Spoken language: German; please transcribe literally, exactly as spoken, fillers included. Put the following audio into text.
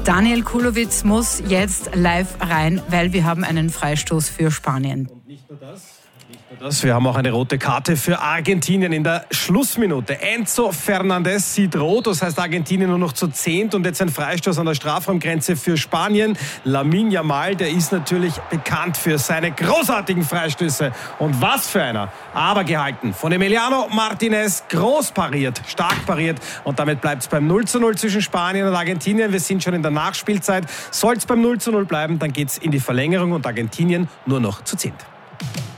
Daniel Kulowitz muss jetzt live rein, weil wir haben einen Freistoß für Spanien. Und nicht nur das. Das, wir haben auch eine rote Karte für Argentinien in der Schlussminute. Enzo Fernandez sieht rot, das heißt Argentinien nur noch zu zehnt und jetzt ein Freistoß an der Strafraumgrenze für Spanien. Lamine Yamal, der ist natürlich bekannt für seine großartigen Freistöße. Und was für einer, aber gehalten von Emiliano Martinez, groß pariert, stark pariert und damit bleibt es beim null zu null zwischen Spanien und Argentinien. Wir sind schon in der Nachspielzeit. Soll es beim null zu null bleiben, dann geht es in die Verlängerung und Argentinien nur noch zu zehnt.